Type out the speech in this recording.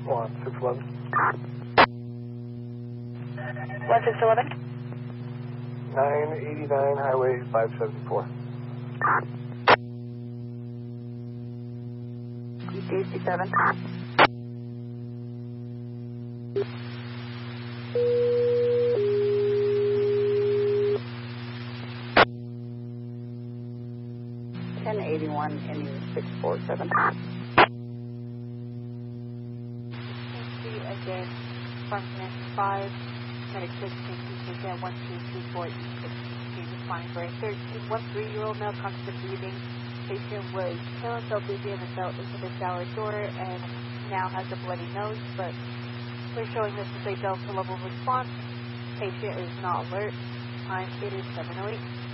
1611. 1611. 989 Highway 574. ET87. NE 647. Again, Farmland 5, medic 16, again 1224 E6, responding for a 13-year-old male, constant breathing. Patient was feeling so busy and fell into the shower door and now has a bloody nose, but we're showing this as a Delta level response. Patient is not alert. Time it is 7:08.